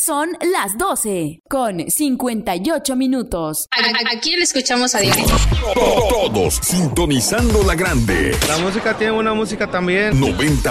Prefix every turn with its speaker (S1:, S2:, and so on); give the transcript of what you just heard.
S1: Son las 12 con 58 minutos.
S2: ¿A quién le escuchamos a diario?
S3: Todos sintonizando la grande.
S4: La música tiene una música también.
S3: 90.